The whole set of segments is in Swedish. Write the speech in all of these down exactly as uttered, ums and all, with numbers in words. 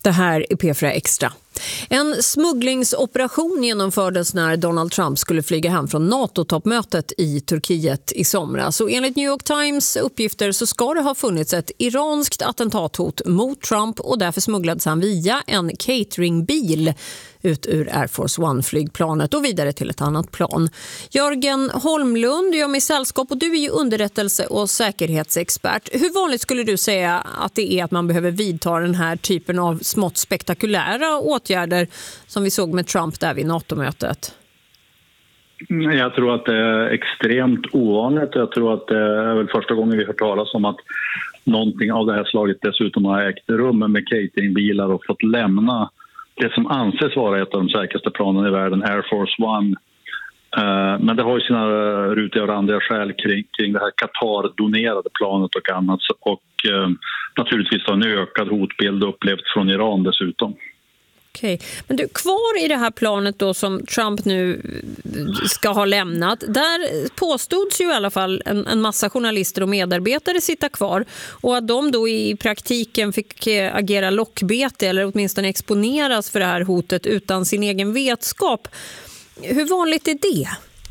Det här är P fyra Extra. En smugglingsoperation genomfördes när Donald Trump skulle flyga hem från NATO-toppmötet i Turkiet i somras. Och enligt New York Times uppgifter så ska det ha funnits ett iranskt attentathot mot Trump och därför smugglades han via en cateringbil ut ur Air Force One-flygplanet och vidare till ett annat plan. Jörgen Holmlund gör mig sällskap och du är ju underrättelse- och säkerhetsexpert. Hur vanligt skulle du säga att det är att man behöver vidta den här typen av smått spektakulära åtgärder som vi såg med Trump där vid NATO-mötet? Jag tror att det är extremt ovanligt. Jag tror att det är väl första gången vi hört talas om att någonting av det här slaget dessutom har ägt rum med cateringbilar och fått lämna det som anses vara ett av de säkraste planen i världen, Air Force One. Men det har ju sina rutiga och randiga skäl kring, kring det här Qatar-donerade planet och annat. Och naturligtvis har en ökad hotbild upplevt från Iran dessutom. Okej, men du, kvar i det här planet då som Trump nu ska ha lämnat, där påstods ju i alla fall en, en massa journalister och medarbetare sitta kvar och att de då i praktiken fick agera lockbete eller åtminstone exponeras för det här hotet utan sin egen vetskap. Hur vanligt är det?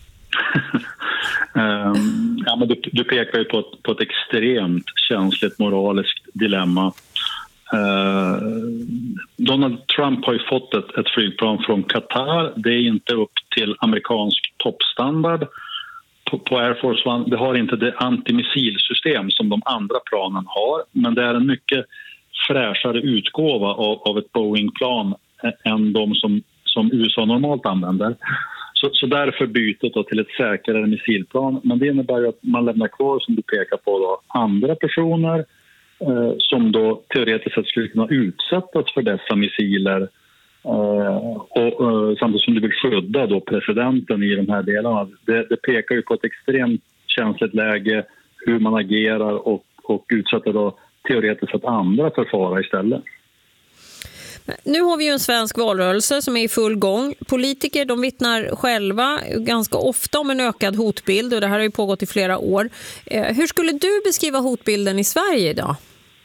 um, ja, men du, du pekar ju på ett, på ett extremt känsligt moraliskt dilemma. Uh, Donald Trump har ju fått ett, ett flygplan från Qatar. Det är inte upp till amerikansk toppstandard på, på Air Force One. Det har inte det antimissilsystem som de andra planen har, men det är en mycket fräschare utgåva av, av ett Boeing-plan än de som, som U S A normalt använder. Så, så därför bytet då till ett säkrare missilplan. Men det innebär ju att man lämnar kvar, som du pekar på, då, andra personer som då teoretiskt sett skulle kunna utsättas för dessa missiler och, och samtidigt som du vill skydda då presidenten i de här delarna. Det, det pekar ju på ett extremt känsligt läge hur man agerar och, och utsätter då teoretiskt sett andra för fara istället. Nu har vi ju en svensk valrörelse som är i full gång. Politiker, de vittnar själva ganska ofta om en ökad hotbild och det här har ju pågått i flera år. Hur skulle du beskriva hotbilden i Sverige idag?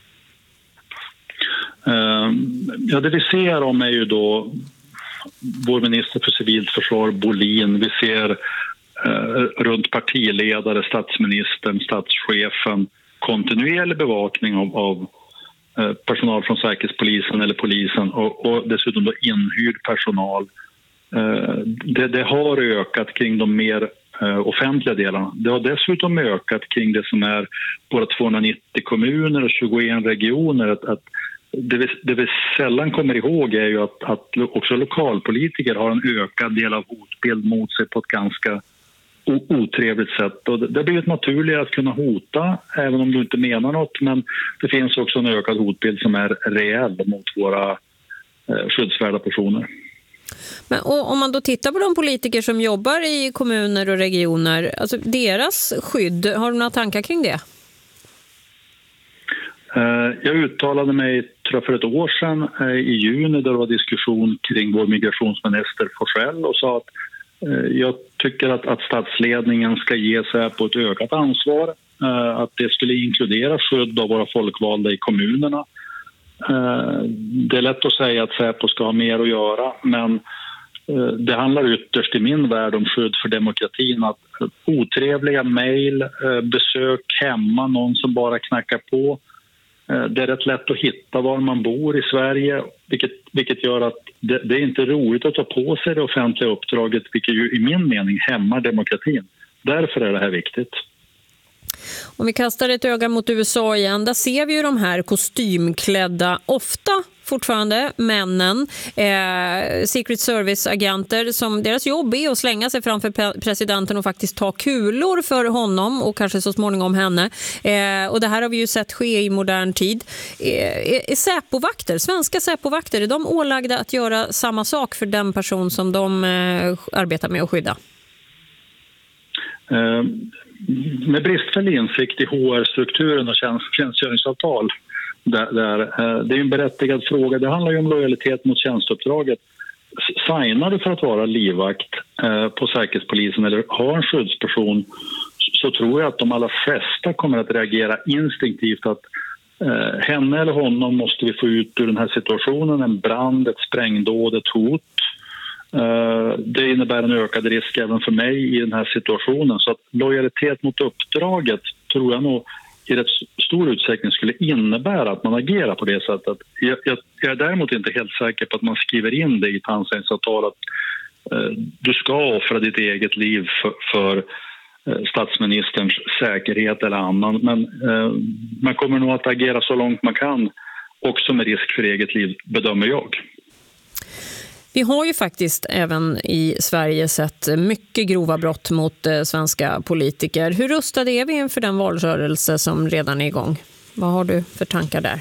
Ja, det vi ser om är ju då vår minister för civilt försvar, Bolin. Vi ser eh, runt partiledare, statsministern, statschefen, kontinuerlig bevakning av, av eh, personal från säkerhetspolisen eller polisen och, och dessutom då inhyrd personal. Eh, det, det har ökat kring de mer eh, offentliga delarna. Det har dessutom ökat kring det som är våra tvåhundranittio kommuner och tjugoen regioner. Att, att Det vi, det vi sällan kommer ihåg är ju att, att också lokalpolitiker har en ökad del av hotbild mot sig på ett ganska otrevligt sätt. Och det, det blir ett naturligt att kunna hota, även om du inte menar något. Men det finns också en ökad hotbild som är reell mot våra eh, skyddsvärda personer. Men och, om man då tittar på de politiker som jobbar i kommuner och regioner, alltså deras skydd, har du några tankar kring det? Jag uttalade mig tror jag, för ett år sedan i juni där det var diskussion kring vår migrationsminister Forsell och sa att jag tycker att, att statsledningen ska ge sig på ett ökat ansvar, att det skulle inkludera skydd av våra folkvalda i kommunerna. Det är lätt att säga att Säpo ska ha mer att göra, men det handlar ytterst i min värld om skydd för demokratin. Att otrevliga mejl, besök hemma, någon som bara knackar på. Det är rätt lätt att hitta var man bor i Sverige, vilket, vilket gör att det, det är inte roligt att ta på sig det offentliga uppdraget, vilket ju i min mening hämmar demokratin. Därför är det här viktigt. Om vi kastar ett öga mot U S A igen, där ser vi ju de här kostymklädda, ofta fortfarande männen, eh, Secret Service-agenter som deras jobb är att slänga sig framför pe- presidenten och faktiskt ta kulor för honom och kanske så småningom henne. Eh, och det här har vi ju sett ske i modern tid. Eh, är, är Säpovakter, svenska Säpovakter, är de ålagda att göra samma sak för den person som de eh, arbetar med att skydda? Um. Med bristfällig insikt i H R-strukturen och tjänstgöringsavtal, där, där, det är en berättigad fråga. Det handlar ju om lojalitet mot tjänsteuppdraget. Signar du för att vara livvakt eh, på Säkerhetspolisen eller har en skyddsperson, så tror jag att de allra flesta kommer att reagera instinktivt att Eh, henne eller honom måste vi få ut ur den här situationen. En brand, ett sprängdåd, ett hot. Eh, det innebär en ökad risk även för mig i den här situationen. Så att lojalitet mot uppdraget tror jag nog i rätt stor utsträckning skulle innebära att man agerar på det sättet. Jag, jag, jag är däremot inte helt säker på att man skriver in det i ett anställningsavtal att eh, du ska offra ditt eget liv för, för eh, statsministerns säkerhet eller annan. Men eh, man kommer nog att agera så långt man kan, också med risk för eget liv, bedömer jag. Vi har ju faktiskt även i Sverige sett mycket grova brott mot eh, svenska politiker. Hur rustade är vi inför den valrörelse som redan är igång? Vad har du för tankar där?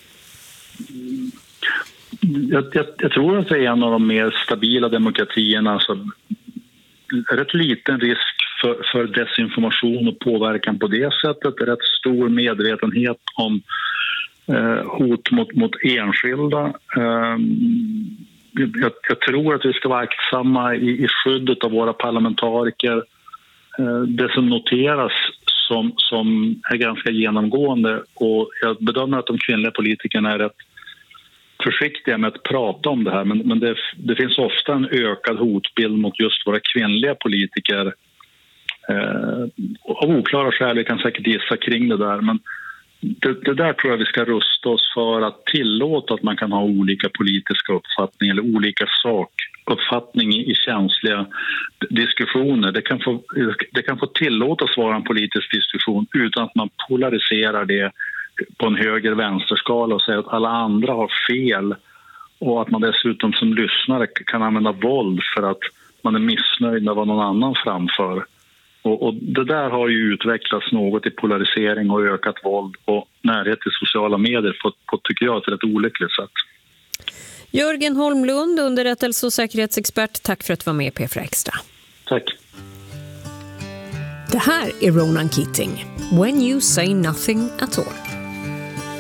Jag, jag, jag tror att det är en av de mer stabila demokratierna. Alltså, rätt liten risk för, för desinformation och påverkan på det sättet. Rätt stor medvetenhet om eh, hot mot, mot enskilda. Eh, Jag, jag tror att vi ska vara aktsamma i, i skyddet av våra parlamentariker. Eh, det som noteras som, som är ganska genomgående, och jag bedömer att de kvinnliga politikerna är rätt försiktiga med att prata om det här, men, men det, det finns ofta en ökad hotbild mot just våra kvinnliga politiker. Eh, av oklara skäl, vi kan säkert gissa kring det där, men Det, det där tror jag vi ska rusta oss för, att tillåta att man kan ha olika politiska uppfattningar eller olika sakuppfattning i, i känsliga diskussioner. Det kan, få, det kan få tillåtas vara en politisk diskussion utan att man polariserar det på en höger-vänsterskala och säger att alla andra har fel, och att man dessutom som lyssnare kan använda våld för att man är missnöjd med vad någon annan framför. Och, och det där har ju utvecklats något i polarisering och ökat våld och närhet till sociala medier på, på tycker jag, ett rätt olyckligt sätt. Jörgen Holmlund, underrättelse- och säkerhetsexpert, tack för att du var med i P fyra Extra. Tack. Det här är Ronan Keating. When you say nothing at all.